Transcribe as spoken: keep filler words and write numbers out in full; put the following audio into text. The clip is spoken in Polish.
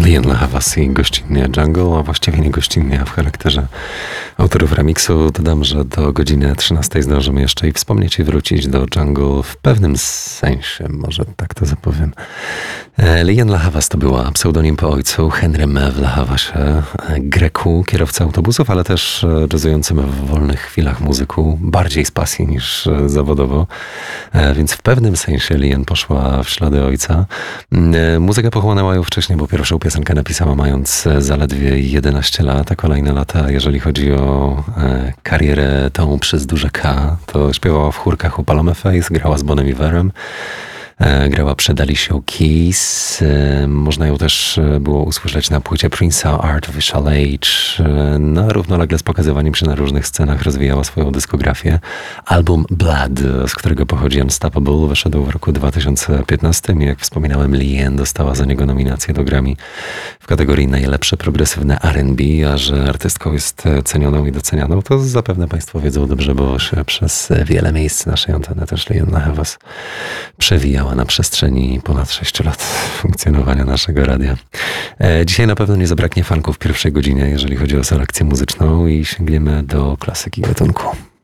Liam LaHavas i gościnnie Jungle, a właściwie nie gościnnie, a w charakterze autorów remiksu. Dodam, że do godziny trzynastej zdążymy jeszcze i wspomnieć i wrócić do Jungle w pewnym sensie, może tak to zapowiem. Liam LaHavas to była pseudonim po ojcu, Henrym w LaHavasie, Greku, kierowca autobusów, ale też jazzującym w wolnych chwilach muzyku, bardziej z pasji niż zawodowo, więc w pewnym sensie Liam poszła w ślady ojca. Muzykę pochłonęła ją wcześniej, bo pierwszą piosenkę napisała mając zaledwie jedenaście lat, a kolejne lata, jeżeli chodzi o e, karierę tą przez duże K, to śpiewała w chórkach u Palome Faith, grała z Bonem Iverem, e, grała przed Alicia Keys, e, można ją też było usłyszeć na płycie Prince'a Artificial Age, e, no równolegle z pokazywaniem się na różnych scenach rozwijała swoją dyskografię. Album Blood, z którego pochodzi Unstoppable, wyszedł w roku dwa tysiące piętnastym i jak wspominałem, Liam dostała za niego nominację do Grammy w kategorii najlepsze progresywne R and B, a że artystką jest cenioną i docenianą, to zapewne Państwo wiedzą dobrze, bo się przez wiele miejsc naszej anteny też Liam LaHavas przewijała na przestrzeni ponad sześciu lat funkcjonowania naszego radia. Dzisiaj na pewno nie zabraknie funków w pierwszej godzinie, jeżeli chodzi o selekcję muzyczną i sięgniemy do klasyki gatunku.